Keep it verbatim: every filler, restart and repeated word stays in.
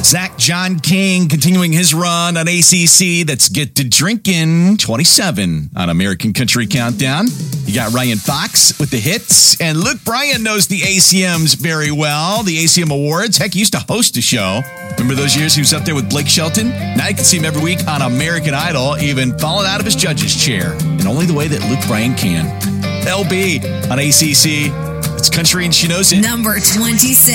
Zach John King continuing his run on A C C. That's Get to Drinkin' twenty-seven on American Country Countdown. You got Ryan Fox with the hits, and Luke Bryan knows the A C Ms very well. The A C M Awards. Heck, he used to host a show. Remember those years he was up there with Blake Shelton? Now you can see him every week on American Idol, even falling out of his judge's chair. And only the way that Luke Bryan can. L B on A C C. It's country and she knows it. Number twenty-six.